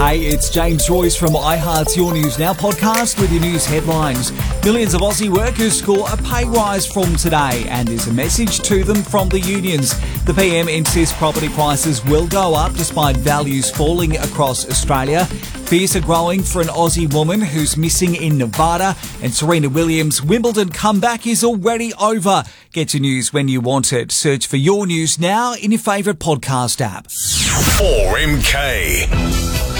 Hey, it's James Royce from iHeart's Your News Now podcast with your news headlines. Millions of Aussie workers score a pay rise from today, and there's a message to them from the unions. The PM insists property prices will go up despite values falling across Australia. Fears are growing for an Aussie woman who's missing in Nevada, and Serena Williams' Wimbledon comeback is already over. Get your news when you want it. Search for Your News Now in your favourite podcast app. 4MK.